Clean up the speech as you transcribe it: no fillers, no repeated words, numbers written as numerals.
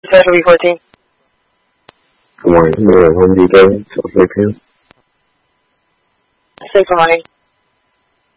Special B14. Good morning. Home Depot, 6 a.m. 6 morning.